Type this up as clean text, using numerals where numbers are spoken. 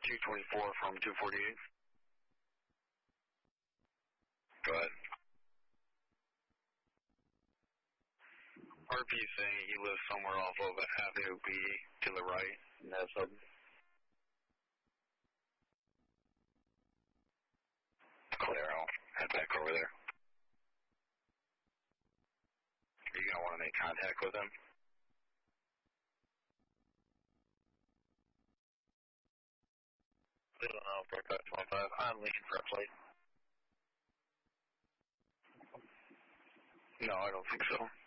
224 from 248. Go ahead. RP saying he lives somewhere off of Avenue B to the right. And that's up. Clear, I'll head back over there. Are you going to want to make contact with him? Still on 4525. I'm leaning for a plate. No, I don't think so.